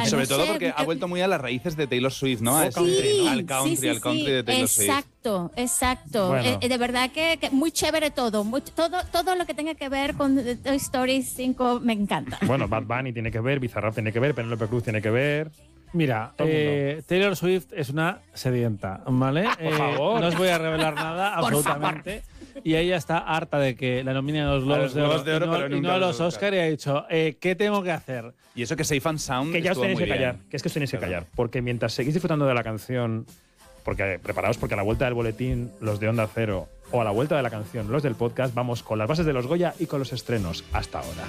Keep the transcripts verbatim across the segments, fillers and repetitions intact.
Sobre no todo sé, porque ha vuelto muy a las raíces de Taylor Swift, ¿no? A ese- Sí, al country, sí, sí, al country sí. de Taylor Swift. Exacto, exacto. Bueno. Eh, de verdad que, que muy chévere todo. Muy, todo. Todo lo que tenga que ver con Toy Story cinco me encanta. Bueno, Bad Bunny tiene que ver, Bizarrap tiene que ver, Penélope Cruz tiene que ver. Mira, Todo el mundo. eh, Taylor Swift es una sedienta, ¿vale? Ah, por Eh, favor. no os voy a revelar nada, Por absolutamente. Y ella está harta de que la nominen a los Globos, los Globos de Oro, y no, pero y nunca no a a los los Oscar. Oscar y ha dicho, eh, ¿qué tengo que hacer? Y eso que Safe and Sound Que ya os estuvo tenéis muy que callar, bien. que es que os tenéis que callar. Porque mientras seguís disfrutando de la canción, porque preparaos porque a la vuelta del boletín, los de Onda Cero, o a la vuelta de la canción, los del podcast, vamos con las bases de los Goya y con los estrenos. Hasta ahora.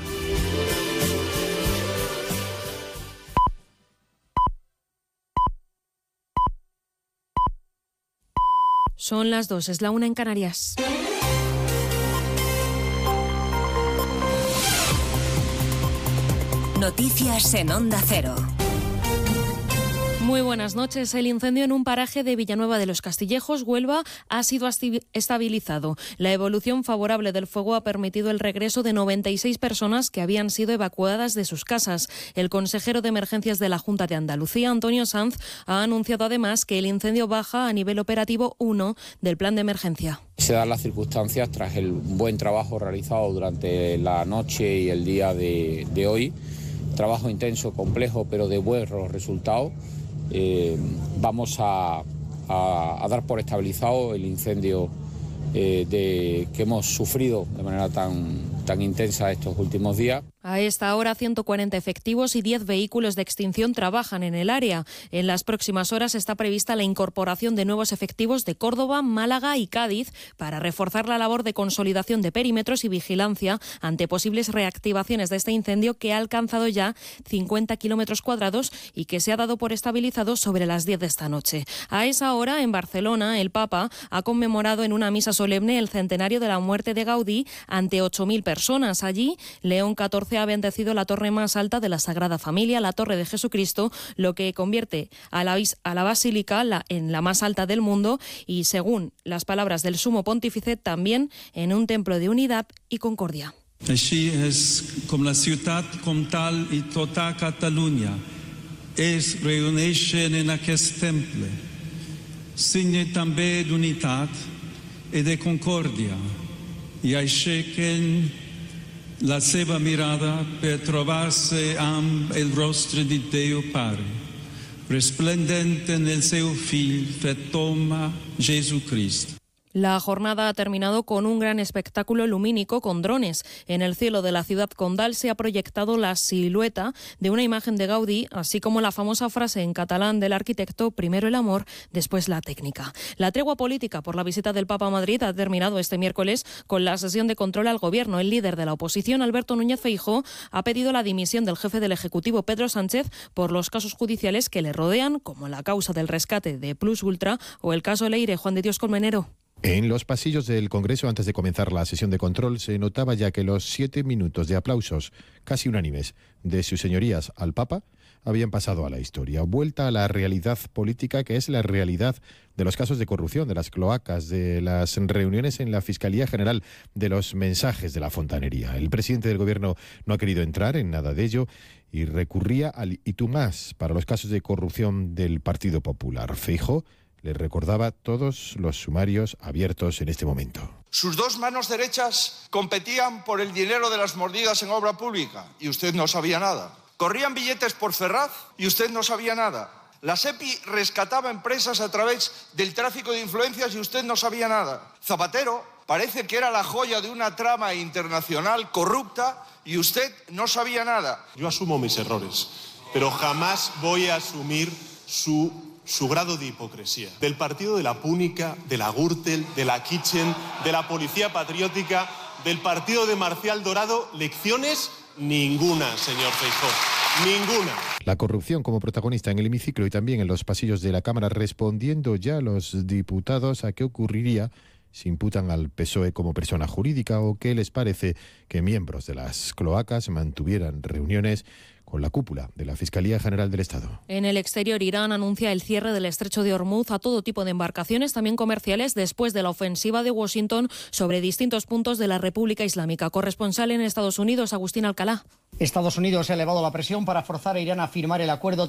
Son las dos, es la una en Canarias. Noticias en Onda Cero. Muy buenas noches. El incendio en un paraje de Villanueva de los Castillejos, Huelva, ha sido asti- estabilizado. La evolución favorable del fuego ha permitido el regreso de noventa y seis personas que habían sido evacuadas de sus casas. El consejero de Emergencias de la Junta de Andalucía, Antonio Sanz, ha anunciado además que el incendio baja a nivel operativo uno del plan de emergencia. Se dan las circunstancias tras el buen trabajo realizado durante la noche y el día de, de hoy. Trabajo intenso, complejo, pero de buenos resultados. Eh, vamos a, a, a dar por estabilizado el incendio eh, de, que hemos sufrido de manera tan, tan intensa estos últimos días. A esta hora, ciento cuarenta efectivos y diez vehículos de extinción trabajan en el área. En las próximas horas está prevista la incorporación de nuevos efectivos de Córdoba, Málaga y Cádiz para reforzar la labor de consolidación de perímetros y vigilancia ante posibles reactivaciones de este incendio que ha alcanzado ya cincuenta kilómetros cuadrados y que se ha dado por estabilizado sobre las diez de esta noche. A esa hora, en Barcelona, el Papa ha conmemorado en una misa solemne el centenario de la muerte de Gaudí ante ocho mil personas. Allí, León catorce ha bendecido la torre más alta de la Sagrada Familia, la Torre de Jesucristo, lo que convierte a la, a la basílica la, en la más alta del mundo y, según las palabras del sumo pontífice, también en un templo de unidad y concordia. Així és com la ciutat comtal i tota Catalunya es reuneixen en aquest temple, signe també d'unitat i de concòrdia i aixequen la seva mirada per trobar-se amb el rostre de Déu Pare, resplendent en el seu fill fet home, Jesucrist. La jornada ha terminado con un gran espectáculo lumínico con drones. En el cielo de la ciudad condal se ha proyectado la silueta de una imagen de Gaudí, así como la famosa frase en catalán del arquitecto: primero el amor, después la técnica. La tregua política por la visita del Papa a Madrid ha terminado este miércoles con la sesión de control al gobierno. El líder de la oposición, Alberto Núñez Feijóo, ha pedido la dimisión del jefe del Ejecutivo, Pedro Sánchez, por los casos judiciales que le rodean, como la causa del rescate de Plus Ultra o el caso Leire. Juan de Dios Colmenero. En los pasillos del Congreso, antes de comenzar la sesión de control, se notaba ya que los siete minutos de aplausos casi unánimes de sus señorías al Papa habían pasado a la historia. Vuelta a la realidad política, que es la realidad de los casos de corrupción, de las cloacas, de las reuniones en la Fiscalía General, de los mensajes de la fontanería. El presidente del Gobierno no ha querido entrar en nada de ello y recurría al y tú más para los casos de corrupción del Partido Popular. Feijóo le recordaba todos los sumarios abiertos en este momento. Sus dos manos derechas competían por el dinero de las mordidas en obra pública y usted no sabía nada. Corrían billetes por Ferraz y usted no sabía nada. La SEPI rescataba empresas a través del tráfico de influencias y usted no sabía nada. Zapatero parece que era la joya de una trama internacional corrupta y usted no sabía nada. Yo asumo mis errores, pero jamás voy a asumir su... su grado de hipocresía. Del partido de la Púnica, de la Gürtel, de la Kitchen, de la Policía Patriótica, del partido de Marcial Dorado, lecciones ninguna, señor Feijóo, ninguna. La corrupción como protagonista en el hemiciclo y también en los pasillos de la Cámara, respondiendo ya a los diputados a qué ocurriría si imputan al P S O E como persona jurídica o qué les parece que miembros de las cloacas mantuvieran reuniones con la cúpula de la Fiscalía General del Estado. En el exterior, Irán anuncia el cierre del estrecho de Hormuz a todo tipo de embarcaciones, también comerciales, después de la ofensiva de Washington sobre distintos puntos de la República Islámica. Corresponsal en Estados Unidos, Agustín Alcalá. Estados Unidos ha elevado la presión para forzar a Irán a firmar el acuerdo